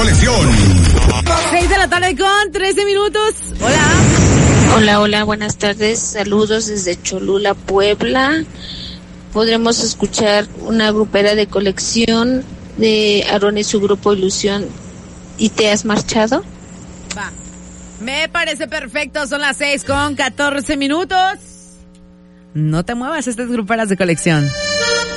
colección. 6 de la tarde con 13 minutos. Hola, buenas tardes. Saludos desde Cholula, Puebla. Podremos escuchar una grupera de colección de Aaron y su grupo Ilusión. ¿Y te has marchado? Va. Me parece perfecto. Son las 6 con 14 minutos. No te muevas, estas gruperas de colección.